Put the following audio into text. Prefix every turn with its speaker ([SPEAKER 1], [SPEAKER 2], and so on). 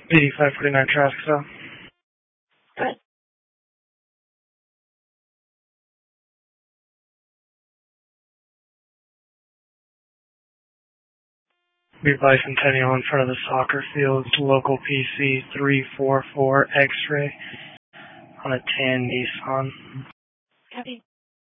[SPEAKER 1] 8549 traffic stop.
[SPEAKER 2] Good.
[SPEAKER 1] Be bicentennial in front of the soccer field, local PC 344 X-ray on a tan Nissan.
[SPEAKER 2] Copy.